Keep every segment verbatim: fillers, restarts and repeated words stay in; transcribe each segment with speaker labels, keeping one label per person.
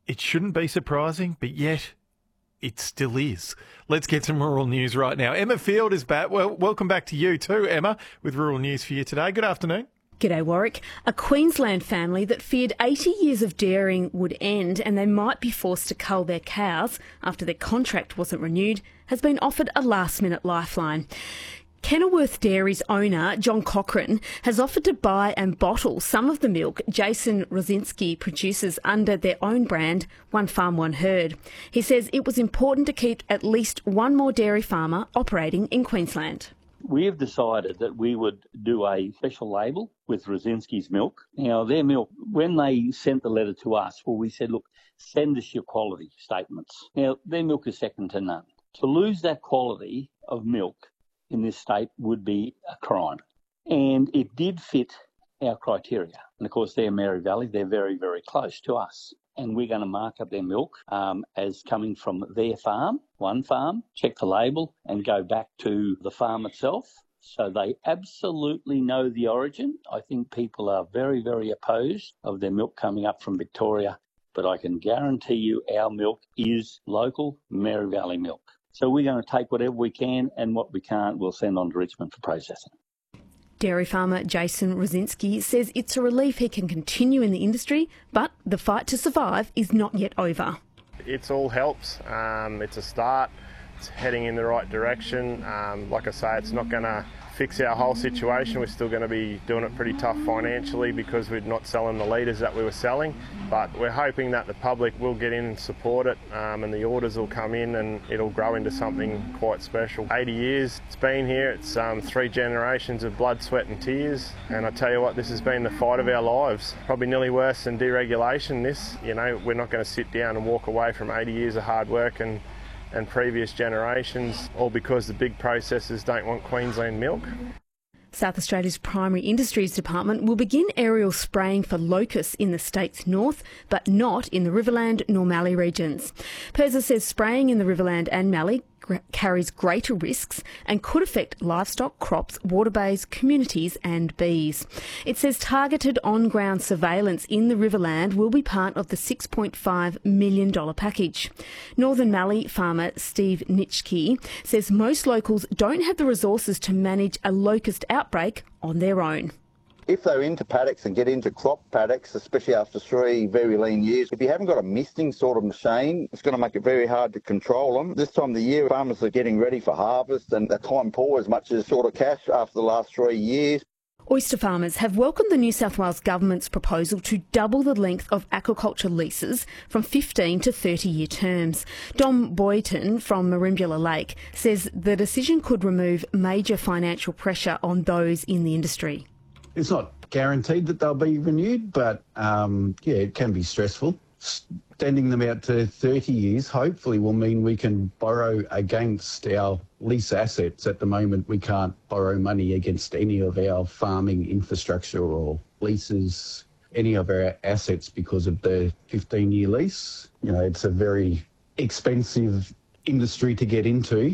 Speaker 1: It shouldn't be surprising, but yet it still is. Let's get some rural news right now. Emma Field is back. Well, welcome back to you too, Emma, with rural news for you today. Good afternoon.
Speaker 2: G'day, Warwick. A Queensland family that feared eighty years of dairying would end and they might be forced to cull their cows after their contract wasn't renewed has been offered a last-minute lifeline. Kenilworth Dairy's owner, John Cochran, has offered to buy and bottle some of the milk Jason Rosinski produces under their own brand, One Farm, One Herd. He says it was important to keep at least one more dairy farmer operating in Queensland.
Speaker 3: We have decided that we would do a special label with Rosinski's milk. Now, their milk, when they sent the letter to us, well, we said, look, send us your quality statements. Now, their milk is second to none. To lose that quality of milk in this state would be a crime. And it did fit our criteria. And of course, they're Mary Valley. They're very, very close to us. And we're going to mark up their milk um, as coming from their farm, one farm, check the label and go back to the farm itself. So they absolutely know the origin. I think people are very, very opposed of their milk coming up from Victoria. But I can guarantee you our milk is local Mary Valley milk. So we're going to take whatever we can and what we can't we'll send on to Richmond for processing.
Speaker 2: Dairy farmer Jason Rosinski says it's a relief he can continue in the industry, but the fight to survive is not yet over.
Speaker 4: It all helps. Um, it's a start. It's heading in the right direction. Um, like I say, it's not going to fix our whole situation. We're still going to be doing it pretty tough financially because we're not selling the litres that we were selling. But we're hoping that the public will get in and support it um, and the orders will come in and it'll grow into something quite special. eighty years it's been here. It's um, three generations of blood, sweat and tears. And I tell you what, this has been the fight of our lives. Probably nearly worse than deregulation. This, you know, we're not going to sit down and walk away from eighty years of hard work and and previous generations, all because the big processors don't want Queensland milk.
Speaker 2: South Australia's Primary Industries Department will begin aerial spraying for locusts in the state's north, but not in the Riverland nor Mallee regions. PIRSA says spraying in the Riverland and Mallee carries greater risks and could affect livestock, crops, waterways, communities and bees. It says targeted on-ground surveillance in the Riverland will be part of the six point five million dollars package. Northern Mallee farmer Steve Nitschke says most locals don't have the resources to manage a locust outbreak on their own.
Speaker 5: If they're into paddocks and get into crop paddocks, especially after three very lean years, if you haven't got a misting sort of machine, it's going to make it very hard to control them. This time of the year, farmers are getting ready for harvest and they can't pour as much as sort of cash after the last three years.
Speaker 2: Oyster farmers have welcomed the New South Wales Government's proposal to double the length of aquaculture leases from fifteen to thirty year terms. Dom Boyton from Merimbula Lake says the decision could remove major financial pressure on those in the industry.
Speaker 6: It's not guaranteed that they'll be renewed, but um, yeah, it can be stressful. Extending them out to thirty years hopefully will mean we can borrow against our lease assets. At the moment, we can't borrow money against any of our farming infrastructure or leases, any of our assets because of the fifteen year lease. You know, it's a very expensive industry to get into,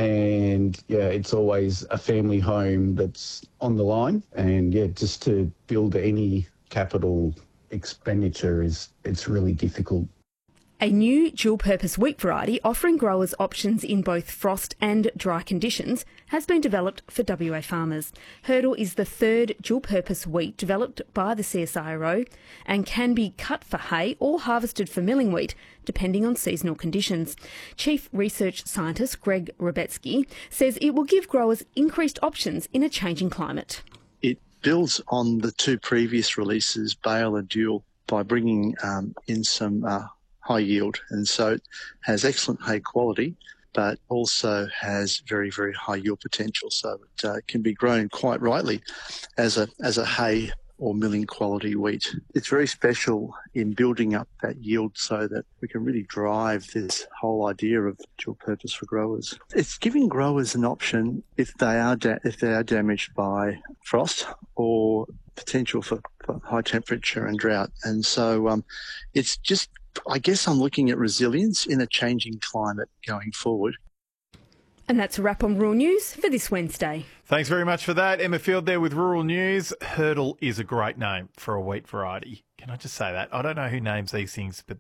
Speaker 6: and yeah, it's always a family home that's on the line, and yeah, just to build any capital expenditure is it's really difficult.
Speaker 2: A new dual-purpose wheat variety offering growers options in both frost and dry conditions has been developed for W A farmers. Hurdle is the third dual-purpose wheat developed by the C S I R O and can be cut for hay or harvested for milling wheat, depending on seasonal conditions. Chief Research Scientist Greg Rebetsky says it will give growers increased options in a changing climate.
Speaker 7: It builds on the two previous releases, Bale and Dual, by bringing um, in some uh, high yield, and so it has excellent hay quality but also has very, very high yield potential, so it uh, can be grown quite rightly as a as a hay or milling quality wheat. It's very special in building up that yield so that we can really drive this whole idea of dual purpose for growers. It's giving growers an option if they are da- if they are damaged by frost or potential for, for high temperature and drought, and so um, it's just. I guess I'm looking at resilience in a changing climate going forward.
Speaker 2: And that's a wrap on Rural News for this Wednesday.
Speaker 1: Thanks very much for that. Emma Field there with Rural News. Hurdle is a great name for a wheat variety. Can I just say that? I don't know who names these things, but